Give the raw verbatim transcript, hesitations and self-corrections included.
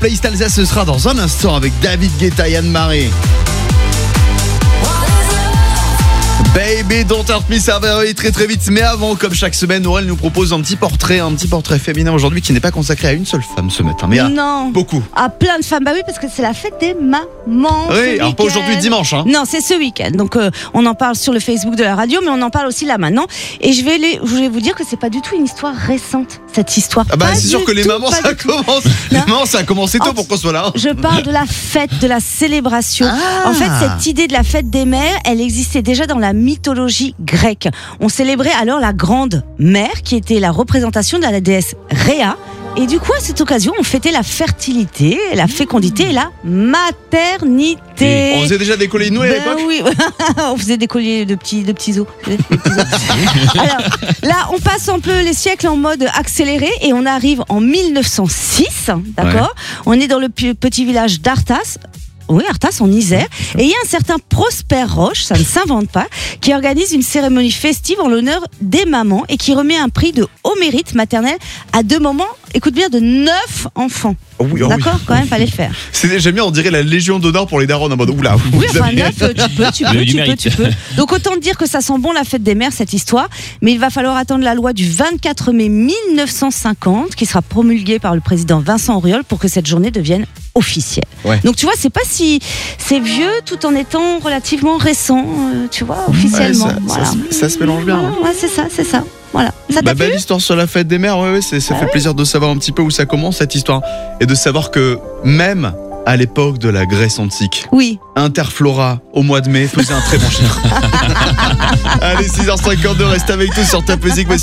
playlist Alsace, ce sera dans un instant avec David Guetta et Anne-Marie. Baby, don't hurt me, ça va aller très très vite. Mais avant, comme chaque semaine, Aurel nous propose un petit portrait, un petit portrait féminin aujourd'hui qui n'est pas consacré à une seule femme ce matin, mais à non. beaucoup. À plein de femmes, bah oui, parce que c'est la fête des mamans. Oui, alors pas aujourd'hui dimanche. Hein. Non, c'est ce week-end. Donc euh, on en parle sur le Facebook de la radio, mais on en parle aussi là maintenant. Et je vais, les, je vais vous dire que c'est pas du tout une histoire récente, cette histoire. Ah bah pas c'est sûr que les tout, mamans ça commence. Les mamans ça a commencé tôt pour qu'on soit là. Je parle de la fête, de la célébration. Ah. En fait, cette idée de la fête des mères, elle existait déjà dans la mythologie grecque. On célébrait alors la grande mère, qui était la représentation de la déesse Rhea. Et du coup, à cette occasion, on fêtait la fertilité, la fécondité et la maternité. On faisait déjà des colliers de nouilles ben à l'époque. Oui, on faisait des colliers de petits, de petits os. Des petits os. Alors, là, on passe un peu les siècles en mode accéléré et on arrive en mille neuf cent six, d'accord ouais. On est dans le petit village d'Arthas. Oui, Arthas en Isère. Et il y a un certain Prosper Roche, ça ne s'invente pas, qui organise une cérémonie festive en l'honneur des mamans et qui remet un prix de haut mérite maternel à deux mamans, écoute bien, de neuf enfants. Oh oui, oh d'accord, oui. Quand même, fallait le faire. C'est, j'aime bien, on dirait la Légion d'honneur pour les darons en mode oula. Oui, enfin neuf, tu peux, tu peux, tu peux, tu peux. Donc autant dire que ça sent bon la fête des mères, cette histoire. Mais il va falloir attendre la loi du vingt-quatre mai mille neuf cent cinquante, qui sera promulguée par le président Vincent Auriol pour que cette journée devienne officielle. Ouais. Donc tu vois, c'est pas si c'est vieux tout en étant relativement récent, euh, tu vois, officiellement. Ouais, ça, voilà. ça, ça, ça se mélange bien. Ouais, hein. ouais, c'est ça, c'est ça. Voilà. Ça bah, t'a belle plu histoire sur la fête des mères, ouais, ouais, c'est, ça ah fait oui. plaisir de savoir un petit peu où ça commence cette histoire et de savoir que même à l'époque de la Grèce antique, oui. Interflora au mois de mai faisait un très bon chien. Allez, six heures cinquante-deux, reste avec nous sur Top Music.